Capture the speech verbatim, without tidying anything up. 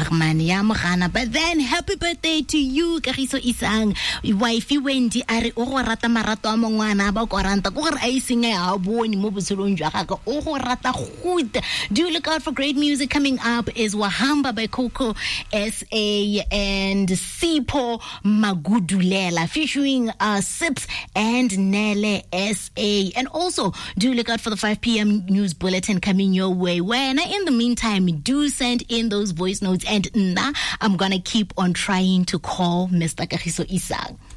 Magman ya mogana. But then happy birthday to you Kagiso Isang. Wifey Wendy are o go rata marato a mongwana ba koranta go gore a isinga ya bone mo botshelong jwa gaga o go rata good. Do look out for great music coming up is Wahamba by Coco S A and Sipo Magudulela featuring uh, Sips and Nele S A. And also do look out for the five p.m. news bulletin coming your way. When in the meantime, do send in those voice notes and nah, I'm gonna keep on trying to call Mister Kagiso Isang.